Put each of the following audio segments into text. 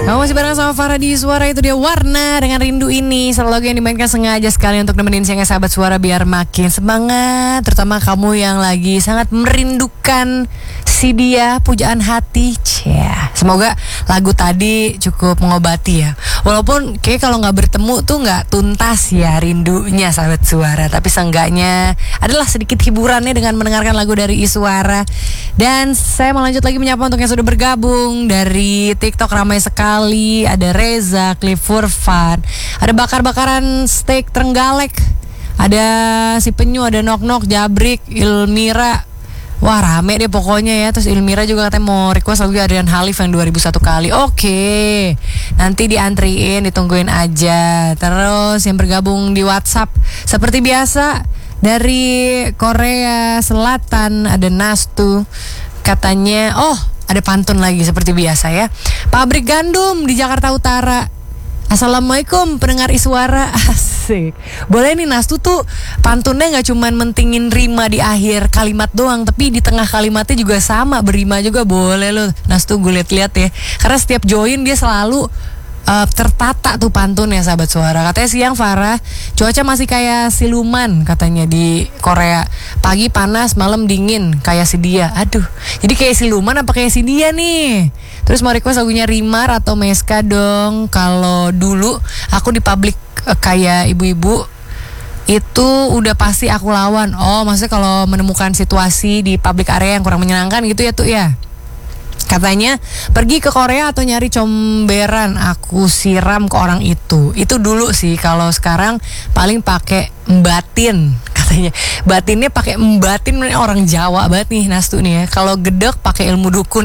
Kamu masih bareng sama Farah di Suara, itu dia Warna dengan Rindu Ini. Selalu yang dimainkan sengaja sekali untuk nemenin siangnya sahabat Suara biar makin semangat. Terutama kamu yang lagi sangat merindukan si dia, pujaan hati. Semoga lagu tadi cukup mengobati ya. Walaupun kayak kalau gak bertemu tuh gak tuntas ya rindunya sahabat Suara. Tapi seenggaknya adalah sedikit hiburannya dengan mendengarkan lagu dari Iswara. Dan saya mau lanjut lagi menyapa untuk yang sudah bergabung. Dari TikTok ramai sekali. Ada Reza, Clifford Fun, ada bakar-bakaran steak Trenggalek, ada si Penyu, ada Nok-Nok, Jabrik, Ilmira. Wah rame deh pokoknya ya. Terus Ilmira juga katanya mau request lagu Adrian Halif yang 2001 kali. Oke, nanti diantriin, ditungguin aja. Terus yang bergabung di WhatsApp seperti biasa dari Korea Selatan ada Nastu. Katanya ada pantun lagi seperti biasa ya. Pabrik gandum di Jakarta Utara. Assalamualaikum pendengar Iswara. Asik. Boleh nih Nastu tuh pantunnya gak cuman mentingin rima di akhir kalimat doang, tapi di tengah kalimatnya juga sama, berima juga boleh loh Nastu, gue liat-liat ya. Karena setiap join dia selalu tertata tuh pantun ya sahabat Suara. Katanya siang Farah, cuaca masih kayak siluman katanya di Korea. Pagi panas, malam dingin kayak si dia. Aduh, jadi kayak siluman apa kayak si dia nih? Terus mau request lagunya Rimar atau Meska dong. Kalau dulu aku di publik kayak ibu-ibu itu udah pasti aku lawan. Maksudnya kalau menemukan situasi di public area yang kurang menyenangkan gitu ya tuh ya. Katanya pergi ke Korea atau nyari comberan, aku siram ke orang itu. Itu dulu sih. Kalau sekarang paling pakai batin katanya. Batinnya pakai batin, orang Jawa banget nih Nastu nih ya. Kalau gedek pakai ilmu dukun.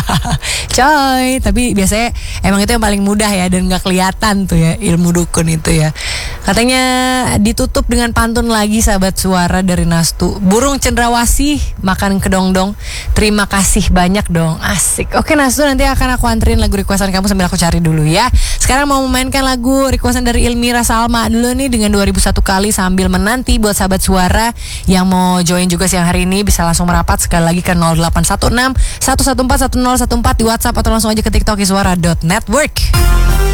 Coy, tapi biasanya emang itu yang paling mudah ya dan gak kelihatan tuh ya ilmu dukun itu ya. Katanya ditutup dengan pantun lagi sahabat Suara dari Nastu. Burung cendrawasih makan kedongdong, terima kasih banyak dong. Asik. Oke Nastu, nanti akan aku anterin lagu requestan kamu sambil aku cari dulu ya. Sekarang mau memainkan lagu requestan dari Ilmira Salma dulu nih dengan 2001 kali, sambil menanti buat sahabat Suara yang mau join juga siang hari ini bisa langsung merapat sekali lagi ke 0816 114 1014 di WhatsApp atau langsung aja ke TikTok iswara.network.